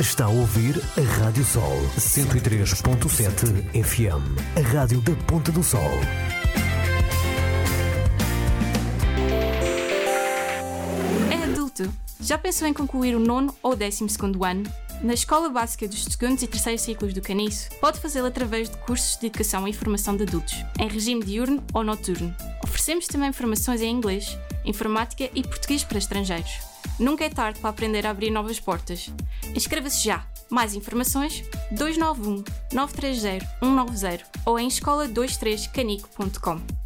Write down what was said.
Está a ouvir a Rádio Sol 103.7 FM, a rádio da Ponta do Sol. É adulto. Já pensou em concluir o 9º ou 12º ano? Na Escola Básica dos 2º e 3º ciclos do Caniço, pode fazê-lo através de cursos de educação e formação de adultos, em regime diurno ou noturno. Oferecemos também formações em inglês, informática e português para estrangeiros. Nunca é tarde para aprender a abrir novas portas. Inscreva-se já! Mais informações 291 930 190 ou em escola23canico.com.